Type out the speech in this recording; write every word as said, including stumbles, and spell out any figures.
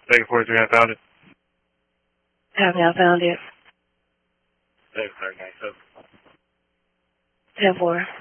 Vegas forty-three, I found it. Copy, I found it. Vegas thirty-nine, so. ten four.